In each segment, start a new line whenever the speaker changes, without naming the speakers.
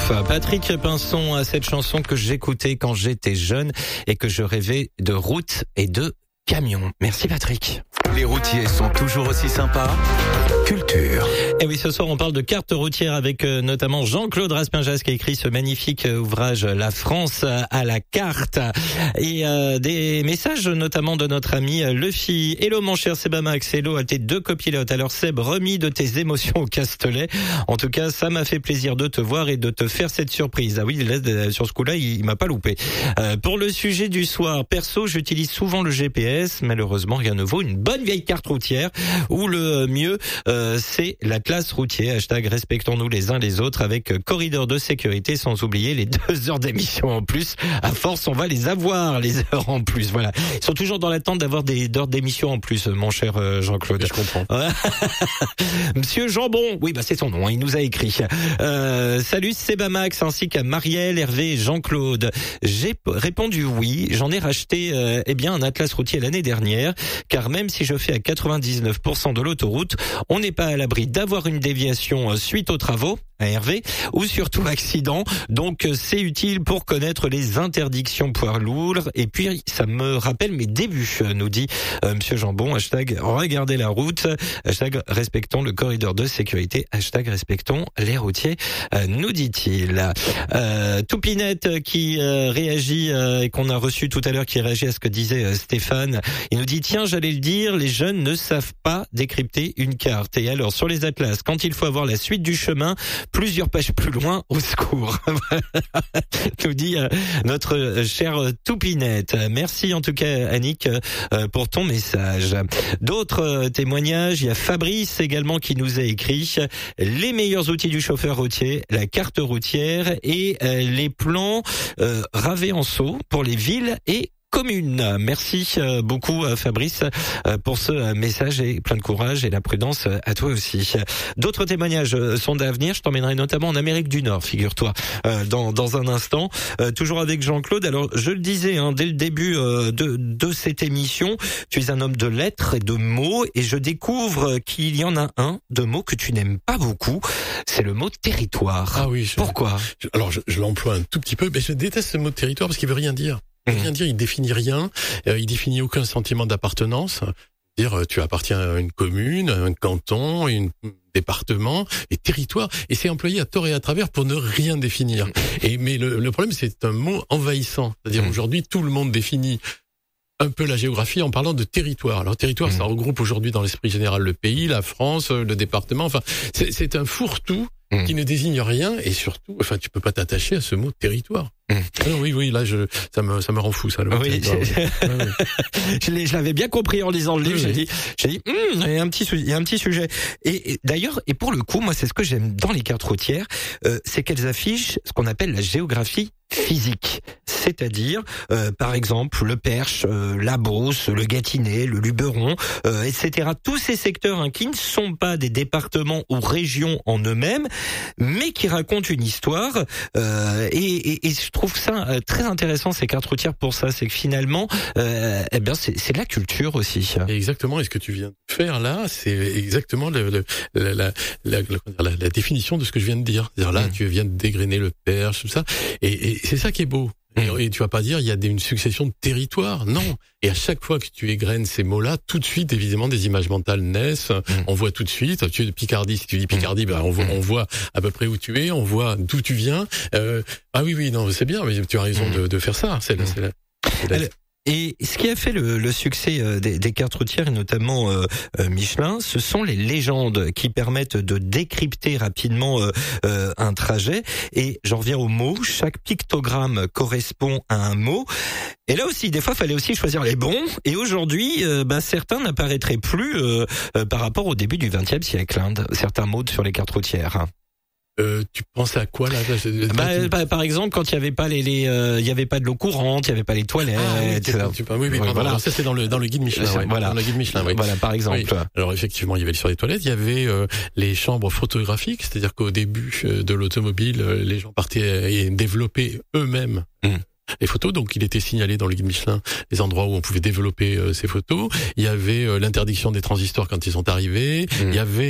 off. Patrick Pinson a cette chanson que j'écoutais quand j'étais jeune et que je rêvais de route et de camion. Merci Patrick.
Les routiers sont toujours aussi sympas. Culture.
Et oui, ce soir on parle de carte routière avec notamment Jean-Claude Raspingès qui a écrit ce magnifique ouvrage La France à la carte et des messages notamment de notre ami Luffy. Hello mon cher Sebamax, hello à tes deux copilotes. Alors Seb, remis de tes émotions au Castellet. En tout cas, ça m'a fait plaisir de te voir et de te faire cette surprise. Ah oui, là, sur ce coup-là, il m'a pas loupé. Pour le sujet du soir, perso, j'utilise souvent le GPS. Malheureusement, rien ne vaut une bonne vieille carte routière ou le mieux, c'est l'atlas routier. Hashtag respectons-nous les uns les autres avec corridor de sécurité, sans oublier les 2 heures d'émission en plus. À force, on va les avoir, les heures en plus. Voilà. Ils sont toujours dans l'attente d'avoir des heures d'émission en plus, mon cher Jean-Claude.
Je comprends.
Monsieur Jambon, oui, bah c'est son nom, hein, il nous a écrit. Salut Sebamax ainsi qu'à Marielle, Hervé et Jean-Claude. J'ai répondu oui, j'en ai racheté un atlas routier l'année dernière, car même si je fais à 99% de l'autoroute, on n'est pas à l'abri d'avoir une déviation suite aux travaux, à Hervé, ou surtout accident. Donc c'est utile pour connaître les interdictions poids lourds. Et puis ça me rappelle mes débuts, nous dit Monsieur Jambon. Hashtag regardez la route. Hashtag respectons le corridor de sécurité. Hashtag respectons les routiers, nous dit-il. Toupinette qui réagit et qu'on a reçu tout à l'heure, qui réagit à ce que disait Stéphane. Il nous dit tiens, j'allais le dire, les jeunes ne savent pas décrypter une carte. Et alors sur les atlas, quand il faut avoir la suite du chemin, plusieurs pages plus loin, au secours. Nous dit notre chère Toupinette. Merci en tout cas Annick pour ton message. D'autres témoignages, il y a Fabrice également qui nous a écrit les meilleurs outils du chauffeur routier, la carte routière et les plans Ravé-en-Sault pour les villes et communes. Merci beaucoup Fabrice pour ce message et plein de courage et la prudence à toi aussi. D'autres témoignages sont d'avenir, je t'emmènerai notamment en Amérique du Nord, figure-toi, dans un instant, toujours avec Jean-Claude. Alors je le disais dès le début de cette émission, tu es un homme de lettres et de mots et je découvre qu'il y en a un de mots que tu n'aimes pas beaucoup, c'est le mot territoire.
Ah oui.
Pourquoi ?
Alors je l'emploie un tout petit peu, mais je déteste ce mot territoire parce qu'il veut rien dire. Il définit rien, il définit aucun sentiment d'appartenance. Dire tu appartiens à une commune, à un canton, à un département et territoire, et c'est employé à tort et à travers pour ne rien définir. Mais le problème, c'est un mot envahissant. C'est-à-dire aujourd'hui, tout le monde définit un peu la géographie en parlant de territoire. Alors territoire, ça regroupe aujourd'hui dans l'esprit général le pays, la France, le département. Enfin, c'est un fourre-tout qui ne désigne rien et surtout, tu peux pas t'attacher à ce mot territoire. Oui, là, ça me rend fou, ça. Le mot territoire, oui.
Je l'avais bien compris en lisant le livre. J'ai dit, il y a un petit sujet. Et d'ailleurs, et pour le coup, moi, c'est ce que j'aime dans les cartes routières, c'est qu'elles affichent ce qu'on appelle la géographie physique. C'est-à-dire, par exemple, le Perche, la Beauce, le Gâtinais, le Luberon, etc. Tous ces secteurs qui ne sont pas des départements ou régions en eux-mêmes, mais qui racontent une histoire. Et je trouve ça très intéressant, ces cartes routières, pour ça. C'est que finalement, c'est de la culture aussi.
Exactement. Et ce que tu viens de faire là, c'est exactement la définition de ce que je viens de dire. C'est-à-dire là, tu viens de dégrainer le Perche, tout ça. Et c'est ça qui est beau. Et tu vas pas dire il y a une succession de territoires, non. Et à chaque fois que tu égrènes ces mots-là, tout de suite évidemment des images mentales naissent. On voit tout de suite. Tu es de Picardie, si tu dis Picardie, on voit à peu près où tu es, on voit d'où tu viens. Oui, non, c'est bien, mais tu as raison de faire ça.
Et ce qui a fait le succès des cartes routières, et notamment Michelin, ce sont les légendes qui permettent de décrypter rapidement un trajet. Et j'en reviens au mot, chaque pictogramme correspond à un mot. Et là aussi, des fois, il fallait aussi choisir les bons. Et aujourd'hui, certains n'apparaîtraient plus par rapport au début du XXe siècle, certains mots sur les cartes routières.
Tu penses à quoi là?
Par exemple, quand il y avait pas il y avait pas de l'eau courante, il y avait pas les toilettes.
Oui, voilà. Alors ça c'est dans le guide Michelin.
Voilà.
Dans le guide Michelin. Oui.
Voilà, par exemple.
Oui. Alors effectivement, il y avait sur les toilettes, il y avait les chambres photographiques, c'est-à-dire qu'au début de l'automobile, les gens partaient et développaient eux-mêmes. Les photos, donc il était signalé dans le guide Michelin les endroits où on pouvait développer ces photos. Il y avait l'interdiction des transistors quand ils sont arrivés. Il y avait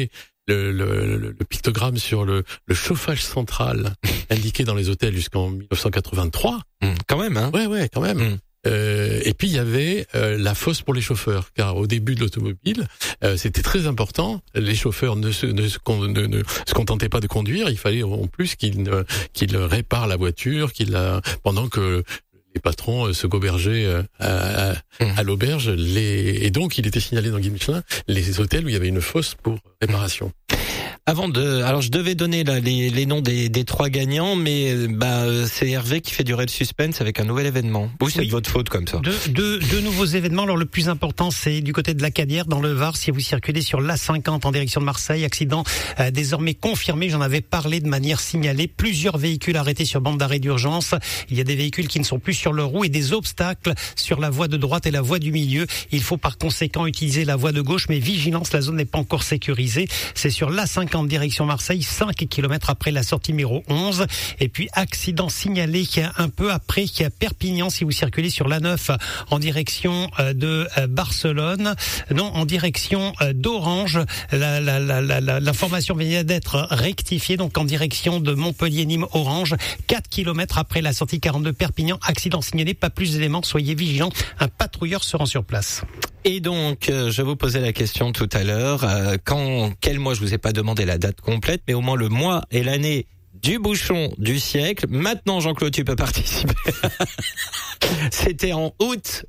le pictogramme sur le chauffage central indiqué dans les hôtels jusqu'en 1983.
Quand même, hein.
Ouais, quand même. Et puis il y avait la fosse pour les chauffeurs, car au début de l'automobile, c'était très important. Les chauffeurs ne se contentaient pas de conduire, il fallait en plus qu'ils réparent la voiture, pendant que les patrons se gobergeaient à l'auberge. Et donc il était signalé dans Guide Michelin les hôtels où il y avait une fosse pour réparation.
Alors je devais donner là les noms des 3 gagnants, mais c'est Hervé qui fait durer le suspense avec un nouvel événement. Oui, c'est de votre faute comme ça.
Deux nouveaux événements. Alors le plus important, c'est du côté de la Cadière, dans le Var. Si vous circulez sur l'A50 en direction de Marseille, accident désormais confirmé. J'en avais parlé de manière signalée. Plusieurs véhicules arrêtés sur bande d'arrêt d'urgence. Il y a des véhicules qui ne sont plus sur leur roue et des obstacles sur la voie de droite et la voie du milieu. Il faut par conséquent utiliser la voie de gauche, mais vigilance, la zone n'est pas encore sécurisée. C'est sur l'A50 en direction Marseille, 5 km après la sortie numéro 11. Et puis, accident signalé un peu après Perpignan, si vous circulez sur l'A9 en direction de Barcelone. Non, en direction d'Orange. L'information vient d'être rectifiée, donc en direction de Montpellier-Nîmes-Orange. 4 km après la sortie 42 Perpignan. Accident signalé, pas plus d'éléments, soyez vigilants. Un patrouilleur se rend sur place.
Et donc, je vous posais la question tout à l'heure, quel mois, je vous ai pas demandé la date complète, mais au moins le mois et l'année du bouchon du siècle. Maintenant, Jean-Claude, tu peux participer. C'était en août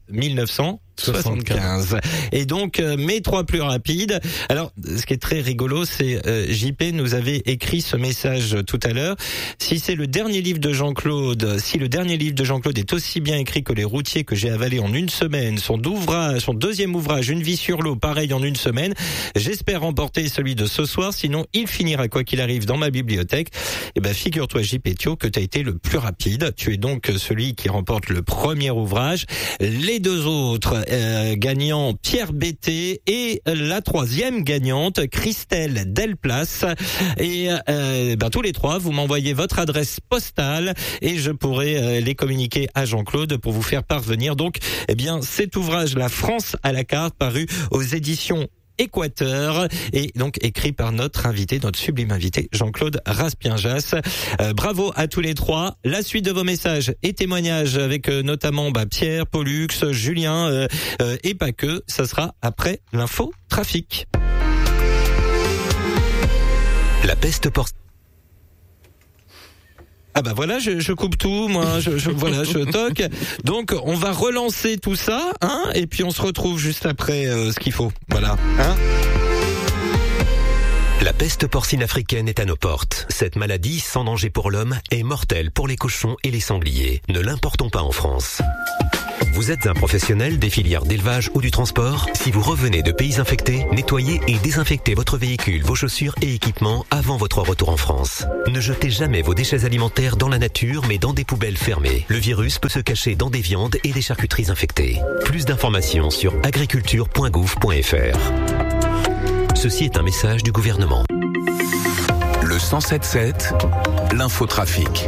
1975. Et donc, mes 3 plus rapides. Alors, ce qui est très rigolo, c'est JP nous avait écrit ce message tout à l'heure. Si le dernier livre de Jean-Claude est aussi bien écrit que les routiers que j'ai avalés en une semaine, son deuxième ouvrage, Une vie sur l'eau, pareil en une semaine, j'espère remporter celui de ce soir, sinon il finira quoi qu'il arrive dans ma bibliothèque. Et figure-toi, JP Thio, que tu as été le plus rapide. Tu es donc celui qui remporte le premier ouvrage. Les 2 autres gagnants, Pierre Bété, et la 3e gagnante, Christelle Delplace. Et tous les 3, vous m'envoyez votre adresse postale et je pourrai les communiquer à Jean-Claude pour vous faire parvenir donc cet ouvrage La France à la carte, paru aux éditions Équateur, et donc écrit par notre sublime invité, Jean-Claude Raspienjas. Bravo à tous les 3. La suite de vos messages et témoignages avec notamment Pierre, Pollux, Julien et pas que, ça sera après l'info trafic.
La peste porcine.
Voilà, je coupe tout, moi, je toque. Donc, on va relancer tout ça, et puis on se retrouve juste après ce qu'il faut. Voilà,
La peste porcine africaine est à nos portes. Cette maladie, sans danger pour l'homme, est mortelle pour les cochons et les sangliers. Ne l'importons pas en France. Vous êtes un professionnel des filières d'élevage ou du transport? Si vous revenez de pays infectés, nettoyez et désinfectez votre véhicule, vos chaussures et équipements avant votre retour en France. Ne jetez jamais vos déchets alimentaires dans la nature, mais dans des poubelles fermées. Le virus peut se cacher dans des viandes et des charcuteries infectées. Plus d'informations sur agriculture.gouv.fr. Ceci est un message du gouvernement.
Le 107.7, l'infotrafic.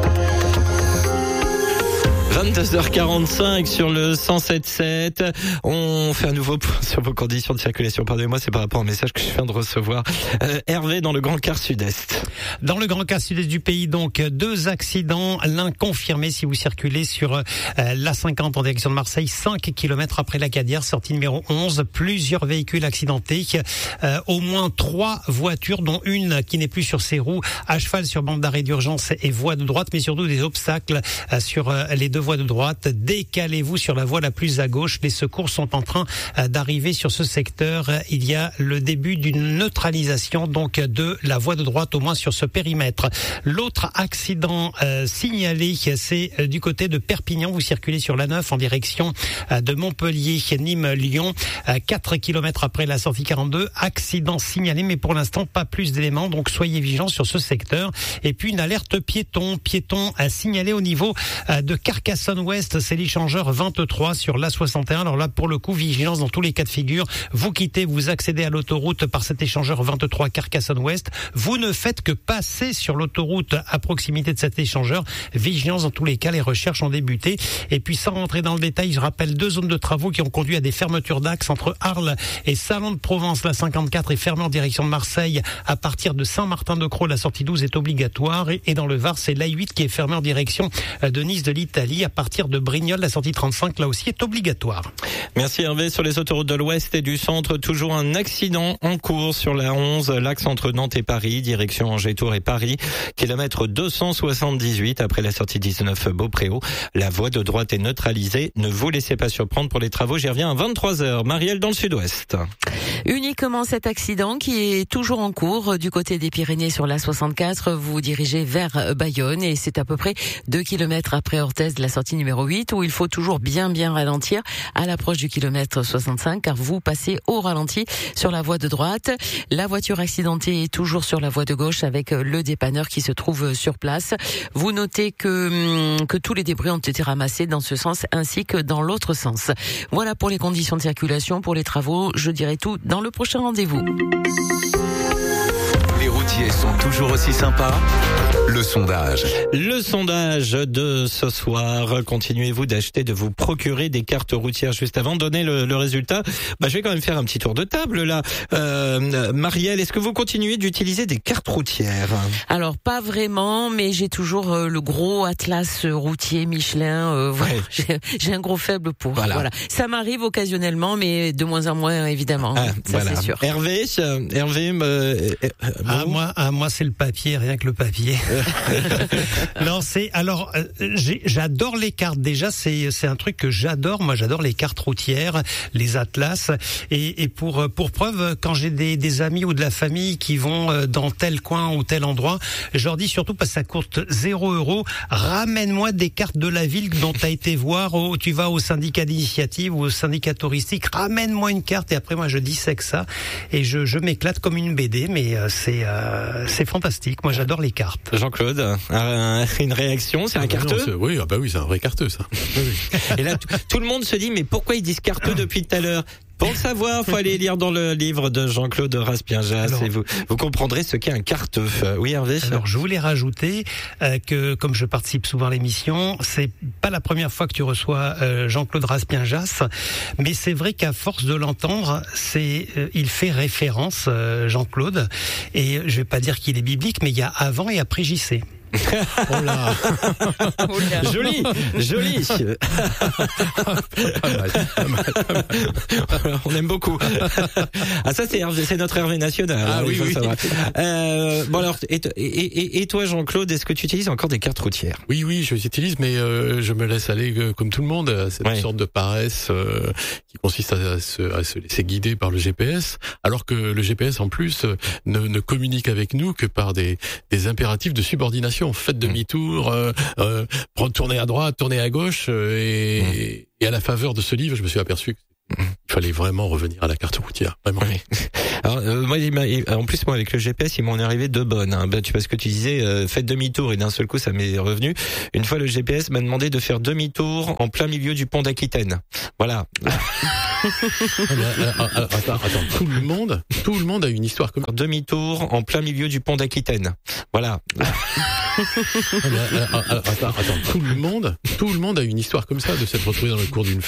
22h45 sur le 107.7. On fait un nouveau point sur vos conditions de circulation. Pardonnez-moi, c'est par rapport au message que je viens de recevoir. Hervé, dans le Grand Quart Sud-Est.
Dans le Grand Quart Sud-Est du pays, donc, 2 accidents. L'un confirmé si vous circulez sur l'A50 en direction de Marseille, 5 km après la Cadière, sortie numéro 11. Plusieurs véhicules accidentés. Au moins 3 voitures, dont une qui n'est plus sur ses roues, à cheval sur bande d'arrêt d'urgence et voie de droite, mais surtout des obstacles sur les 2 voies de droite. Décalez-vous sur la voie la plus à gauche. Les secours sont en train d'arriver sur ce secteur. Il y a le début d'une neutralisation donc de la voie de droite, au moins sur ce périmètre. L'autre accident signalé, c'est du côté de Perpignan. Vous circulez sur l'A9 en direction de Montpellier, Nîmes, Lyon. 4 km après la sortie 42. Accident signalé, mais pour l'instant pas plus d'éléments. Donc soyez vigilants sur ce secteur. Et puis une alerte piéton signalée au niveau de Carcassonne. Carcassonne-Ouest, c'est l'échangeur 23 sur l'A61. Alors là, pour le coup, vigilance dans tous les cas de figure. Vous quittez, vous accédez à l'autoroute par cet échangeur 23 Carcassonne-Ouest. Vous ne faites que passer sur l'autoroute à proximité de cet échangeur. Vigilance dans tous les cas, les recherches ont débuté. Et puis sans rentrer dans le détail, je rappelle 2 zones de travaux qui ont conduit à des fermetures d'axe entre Arles et Salon de Provence. La 54 est fermée en direction de Marseille. À partir de Saint-Martin-de-Crau, la sortie 12 est obligatoire. Et dans le Var, c'est l'A8 qui est fermée en direction de Nice de l'Italie. À partir de Brignoles, la sortie 35, là aussi, est obligatoire.
Merci Hervé. Sur les autoroutes de l'Ouest et du Centre, toujours un accident en cours sur la 11, l'axe entre Nantes et Paris, direction Angers-Tours et Paris, kilomètre 278 après la sortie 19 Beaupréau. La voie de droite est neutralisée. Ne vous laissez pas surprendre pour les travaux. J'y reviens à 23h. Marielle dans le Sud-Ouest.
Uniquement cet accident qui est toujours en cours du côté des Pyrénées sur la 64. Vous vous dirigez vers Bayonne et c'est à peu près 2 kilomètres après Orthez de la sortie numéro 8 où il faut toujours bien ralentir à l'approche du kilomètre 65 car vous passez au ralenti sur la voie de droite. La voiture accidentée est toujours sur la voie de gauche avec le dépanneur qui se trouve sur place. Vous notez que tous les débris ont été ramassés dans ce sens ainsi que dans l'autre sens. Voilà pour les conditions de circulation, pour les travaux, je dirai tout dans le prochain rendez-vous.
Les routiers sont toujours aussi sympas. Le sondage.
Le sondage de ce soir. Continuez-vous d'acheter, de vous procurer des cartes routières? Juste avant de donner le résultat, je vais quand même faire un petit tour de table là. Marielle, est-ce que vous continuez d'utiliser des cartes routières?
Alors pas vraiment, mais j'ai toujours le gros atlas routier Michelin. Voilà. J'ai un gros faible pour. Voilà. Ça m'arrive occasionnellement, mais de moins en moins évidemment. C'est sûr.
Hervé,
moi c'est le papier, rien que le papier. Non, j'adore les cartes. Déjà, c'est un truc que j'adore. Moi, j'adore les cartes routières, les atlas. Et pour preuve, quand j'ai des amis ou de la famille qui vont dans tel coin ou tel endroit, je leur dis surtout parce que ça coûte 0 €, ramène-moi des cartes de la ville dont tu as été voir. Tu vas au syndicat d'initiative ou au syndicat touristique, ramène-moi une carte et après moi je dissèque ça et je m'éclate comme une BD. Mais c'est fantastique. Moi, j'adore les cartes.
Jean-Claude, une réaction, c'est un carteux?
Oui, c'est un vrai carteux, ça.
Et là, tout le monde se dit, mais pourquoi ils disent carteux depuis tout à l'heure? Pour le savoir, faut aller lire dans le livre de Jean-Claude Raspien-Jas et vous comprendrez ce qu'est un carteux. Oui, Hervé?
Alors, je voulais rajouter que, comme je participe souvent à l'émission, c'est pas la première fois que tu reçois Jean-Claude Raspien-Jas, mais c'est vrai qu'à force de l'entendre, il fait référence, Jean-Claude, et je vais pas dire qu'il est biblique, mais il y a avant et après JC.
Oh là.
Joli. On aime beaucoup. Ah, ça c'est notre Hervé national.
Ah oui.
Bon alors, et toi Jean-Claude, est-ce que tu utilises encore des cartes routières?
Oui, je les utilise, mais je me laisse aller comme tout le monde. C'est une sorte de paresse qui consiste à se laisser guider par le GPS, alors que le GPS en plus ne communique avec nous que par des impératifs de subordination. Faites demi-tour, tournez à droite, tournez à gauche, et à la faveur de ce livre, je me suis aperçu qu'il fallait vraiment revenir à la carte routière, vraiment.
Oui. Alors moi, en plus moi avec le GPS, il m'en est arrivé 2 bonnes. Parce que tu disais faites demi-tour et d'un seul coup ça m'est revenu. Une fois le GPS m'a demandé de faire demi-tour en plein milieu du pont d'Aquitaine. Voilà.
Attends, tout le monde a une histoire comme
demi-tour en plein milieu du pont d'Aquitaine. Voilà.
Attends, tout le monde a une histoire comme ça de s'être retrouvé dans le cours d'une